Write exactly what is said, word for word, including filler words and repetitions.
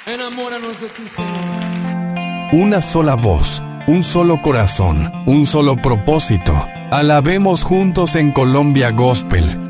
Enamóranos de ti, Señor. Una sola voz, un solo corazón, un solo propósito. Alabemos juntos en Colombia Gospel.